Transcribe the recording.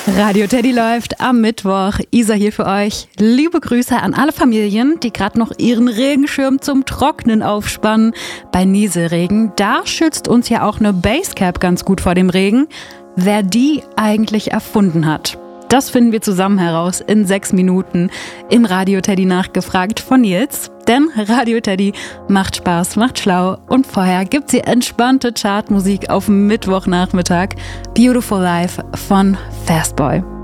Radio Teddy läuft am Mittwoch. Isa hier für euch. Liebe Grüße an alle Familien, die gerade noch ihren Regenschirm zum Trocknen aufspannen. Bei Nieselregen, da schützt uns ja auch eine Basecap ganz gut vor dem Regen. Wer die eigentlich erfunden hat, das finden wir zusammen heraus in 6 Minuten in Radio Teddy nachgefragt von Nils. Denn Radio Teddy macht Spaß, macht schlau und vorher gibt's hier entspannte Chartmusik auf Mittwochnachmittag. Beautiful Life von Fastboy.